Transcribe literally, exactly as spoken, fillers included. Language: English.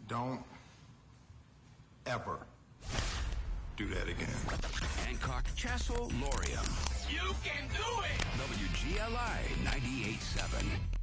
Don't ever do that again. Hancock, Castle, Lorium. You can do it! W G L I ninety-eight point seven.